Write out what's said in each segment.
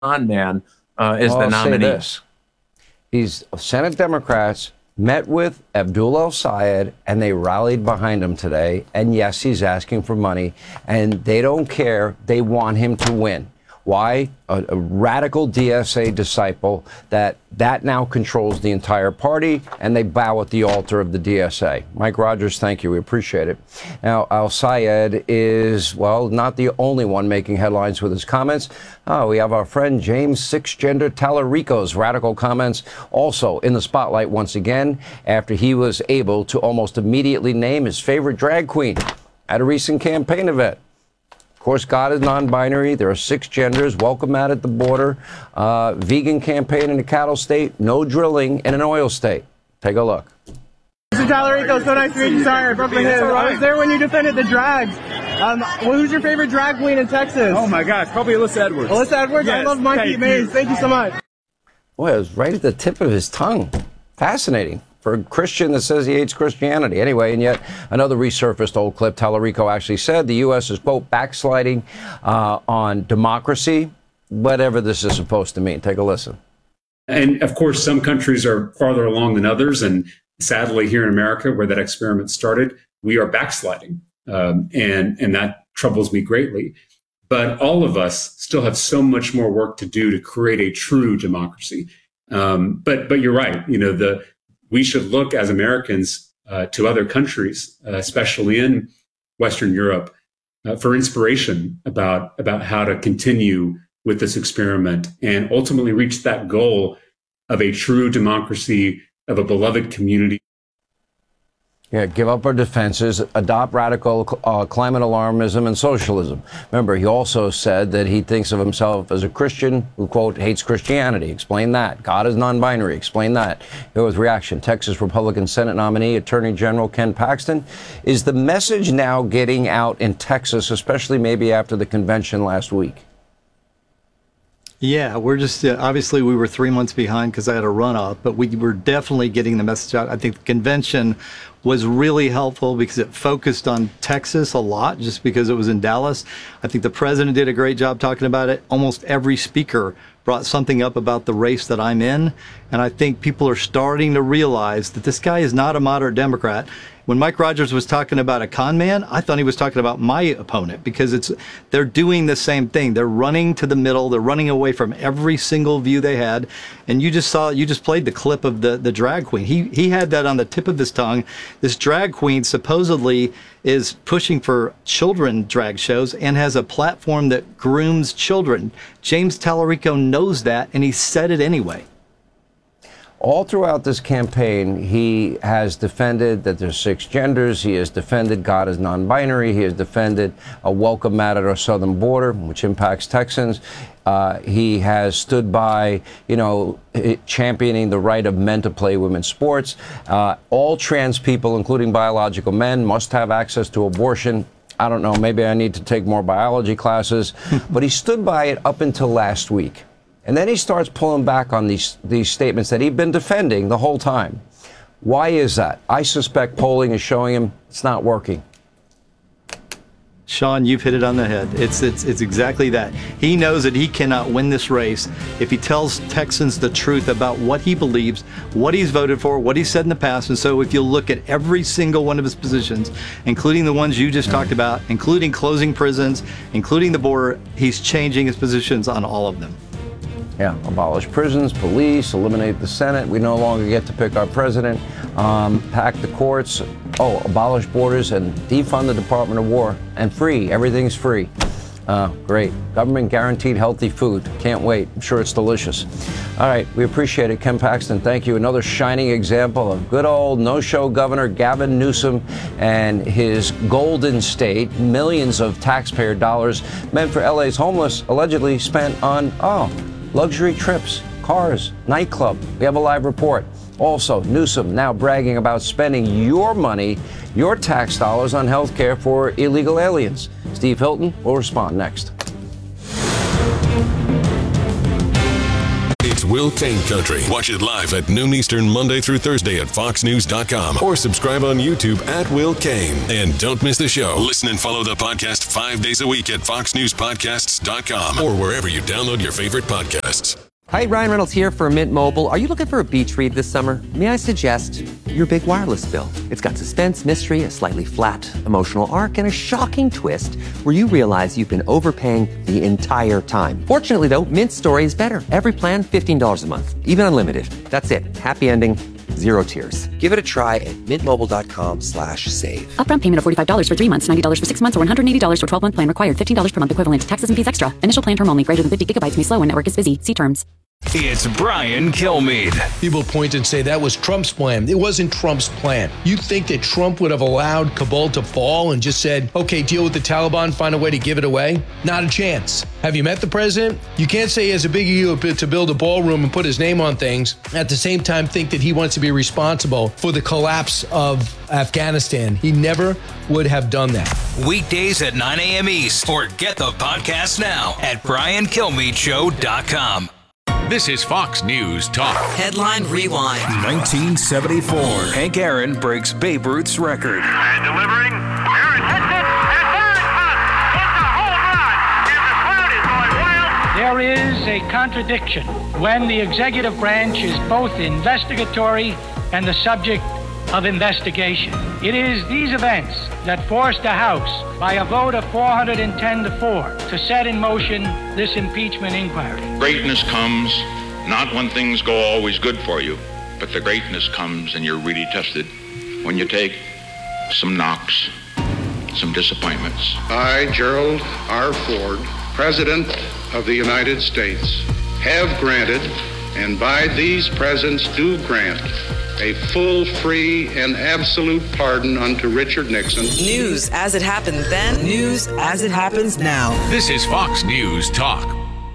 man is the nominee. I'll say this. These Senate Democrats met with Abdul El-Sayed, and they rallied behind him today. And yes, he's asking for money, and they don't care. They want him to win. Why? A radical DSA disciple that now controls the entire party, and they bow at the altar of the DSA. Mike Rogers, thank you. We appreciate it. Now, El-Sayed is, well, not the only one making headlines with his comments. We have our friend James Six-Gender Tallarico's radical comments also in the spotlight once again after he was able to almost immediately name his favorite drag queen at a recent campaign event. Of course, God is non-binary. There are 6 genders. Welcome out at the border. Vegan campaign in a cattle state. No drilling in an oil state. Take a look. Mr. Tallarico, so nice to meet you. Sorry, Brooklyn Hills. I was there when you defended the drags. Who's your favorite drag queen in Texas? Oh my gosh, probably Alyssa Edwards. Alyssa Edwards? Yes, I love Monkey Maze. Thank you so much. Boy, it was right at the tip of his tongue. Fascinating. For a Christian that says he hates Christianity. Anyway, and yet another resurfaced old clip, Tallarico actually said the U.S. is, quote, backsliding on democracy, whatever this is supposed to mean. Take a listen. And of course, some countries are farther along than others. And sadly, here in America, where that experiment started, we are backsliding. And that troubles me greatly. But all of us still have so much more work to do to create a true democracy. But you're right. We should look as Americans to other countries, especially in Western Europe, for inspiration about how to continue with this experiment and ultimately reach that goal of a true democracy, of a beloved community. Yeah, give up our defenses, adopt radical climate alarmism and socialism. Remember, he also said that he thinks of himself as a Christian who, quote, hates Christianity. Explain that. God is non-binary. Explain that. Here with reaction, Texas Republican Senate nominee, Attorney General Ken Paxton. Is the message now getting out in Texas, especially maybe after the convention last week? Yeah, we're just, obviously we were 3 months behind because I had a runoff, but we were definitely getting the message out. I think the convention was really helpful because it focused on Texas a lot, just because it was in Dallas. I think the president did a great job talking about it. Almost every speaker brought something up about the race that I'm in. And I think people are starting to realize that this guy is not a moderate Democrat. When Mike Rogers was talking about a con man, I thought he was talking about my opponent, because they're doing the same thing. They're running to the middle. They're running away from every single view they had. And you just played the clip of the drag queen. He had that on the tip of his tongue. This drag queen supposedly is pushing for children drag shows and has a platform that grooms children. James Tallarico knows that, and he said it anyway. All throughout this campaign, he has defended that there's 6 genders. He has defended God is non-binary. He has defended a welcome mat at our southern border, which impacts Texans. He has stood by, championing the right of men to play women's sports. All trans people, including biological men, must have access to abortion. I don't know, maybe I need to take more biology classes. But he stood by it up until last week. And then he starts pulling back on these statements that he'd been defending the whole time. Why is that? I suspect polling is showing him it's not working. Sean, you've hit it on the head. It's exactly that. He knows that he cannot win this race if he tells Texans the truth about what he believes, what he's voted for, what he said in the past. And so if you look at every single one of his positions, including the ones you just talked about, including closing prisons, including the border, he's changing his positions on all of them. Yeah, abolish prisons, police, eliminate the Senate. We no longer get to pick our president. Pack the courts. Abolish borders and defund the Department of War. And free. Everything's free. Great. Government guaranteed healthy food. Can't wait. I'm sure it's delicious. All right. We appreciate it. Ken Paxton, thank you. Another shining example of good old no-show Governor Gavin Newsom and his golden state. Millions of taxpayer dollars meant for LA's homeless allegedly spent on, luxury trips, cars, nightclub. We have a live report. Also, Newsom now bragging about spending your money, your tax dollars on health care for illegal aliens. Steve Hilton will respond next. It's Will Kane Country. Watch it live at noon Eastern Monday through Thursday at foxnews.com or subscribe on YouTube at Will Kane. And don't miss the show. Listen and follow the podcast 5 days a week at foxnewspodcasts.com or wherever you download your favorite podcasts. Hi, Ryan Reynolds here for Mint Mobile. Are you looking for a beach read this summer? May I suggest your big wireless bill? It's got suspense, mystery, a slightly flat, emotional arc, and a shocking twist where you realize you've been overpaying the entire time. Fortunately, though, Mint's story is better. Every plan, $15 a month, even unlimited. That's it. Happy ending, 0 tears. Give it a try at mintmobile.com/save. Upfront payment of $45 for 3 months, $90 for 6 months, or $180 for 12-month plan required. $15 per month equivalent. Taxes and fees extra. Initial plan term only. Greater than 50 gigabytes may slow when network is busy. See terms. It's Brian Kilmeade. People point and say that was Trump's plan. It wasn't Trump's plan. You think that Trump would have allowed Kabul to fall and just said, okay, deal with the Taliban, find a way to give it away? Not a chance. Have you met the president? You can't say he has a big ego to build a ballroom and put his name on things, at the same time think that he wants to be responsible for the collapse of Afghanistan. He never would have done that. Weekdays at 9 a.m. East, or get the podcast now at BrianKilmeadeShow.com. This is Fox News Talk. Headline Rewind. 1974. Hank Aaron breaks Babe Ruth's record. And delivering. Aaron hits it. And there it comes. It's a home run. And the crowd is going wild. There is a contradiction when the executive branch is both investigatory and the subject of investigation. It is these events that forced the House, by a vote of 410-4, to set in motion this impeachment inquiry. Greatness comes not when things go always good for you, but the greatness comes and you're really tested when you take some knocks, some disappointments. I, Gerald R. Ford, President of the United States, have granted, and by these presents do grant, a full, free, and absolute pardon unto Richard Nixon. News as it happened then, news as it happens now. This is Fox News Talk.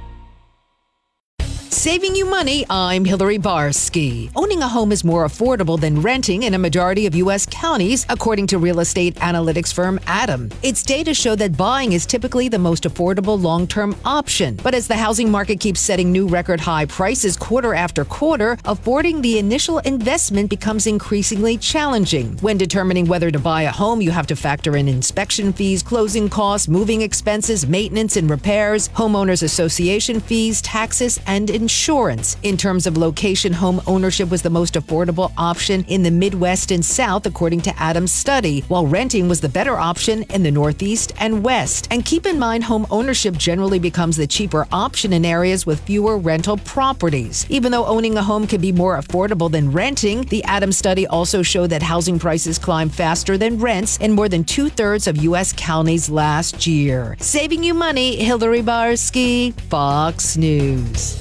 Saving you money, I'm Hillary Barsky. Owning a home is more affordable than renting in a majority of U.S. counties, according to real estate analytics firm Adam. Its data show that buying is typically the most affordable long-term option. But as the housing market keeps setting new record high prices quarter after quarter, affording the initial investment becomes increasingly challenging. When determining whether to buy a home, you have to factor in inspection fees, closing costs, moving expenses, maintenance and repairs, homeowners association fees, taxes, and insurance. In terms of location, home ownership was the most affordable option in the Midwest and South, according to Adam's study, while renting was the better option in the Northeast and West. And keep in mind, home ownership generally becomes the cheaper option in areas with fewer rental properties. Even though owning a home can be more affordable than renting, the Adams study also showed that housing prices climbed faster than rents in more than 2/3 of U.S. counties last year. Saving you money, Hillary Barsky, Fox News.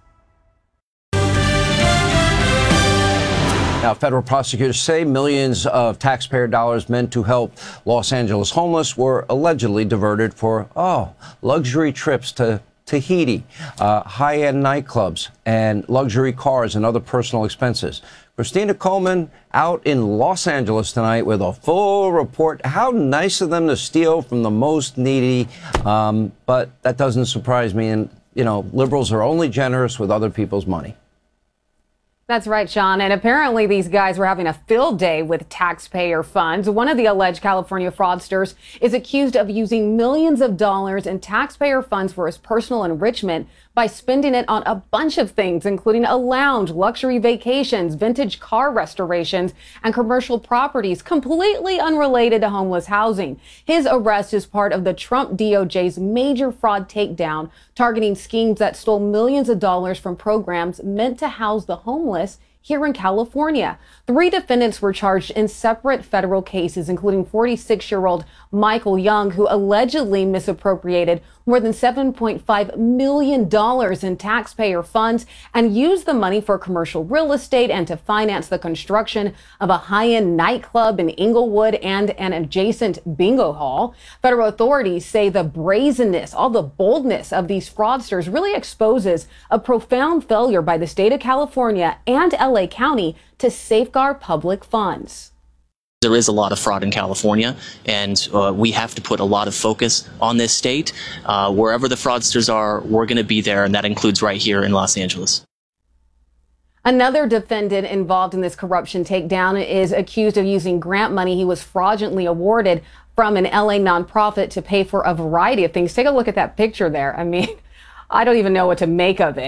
Now, federal prosecutors say millions of taxpayer dollars meant to help Los Angeles homeless were allegedly diverted for, luxury trips to Tahiti, high-end nightclubs, and luxury cars and other personal expenses. Christina Coleman out in Los Angeles tonight with a full report. How nice of them to steal from the most needy, but that doesn't surprise me. And, liberals are only generous with other people's money. That's right, Sean. And apparently these guys were having a field day with taxpayer funds. One of the alleged California fraudsters is accused of using millions of dollars in taxpayer funds for his personal enrichment by spending it on a bunch of things, including a lounge, luxury vacations, vintage car restorations, and commercial properties completely unrelated to homeless housing. His arrest is part of the Trump DOJ's major fraud takedown, targeting schemes that stole millions of dollars from programs meant to house the homeless here in California. 3 defendants were charged in separate federal cases, including 46-year-old Michael Young, who allegedly misappropriated more than $7.5 million in taxpayer funds and used the money for commercial real estate and to finance the construction of a high-end nightclub in Inglewood and an adjacent bingo hall. Federal authorities say the brazenness, all the boldness of these fraudsters really exposes a profound failure by the state of California and LA County to safeguard public funds. There is a lot of fraud in California, and we have to put a lot of focus on this state. Wherever the fraudsters are, we're going to be there, and that includes right here in Los Angeles. Another defendant involved in this corruption takedown is accused of using grant money he was fraudulently awarded from an LA nonprofit to pay for a variety of things. Take a look at that picture there. I mean, I don't even know what to make of it.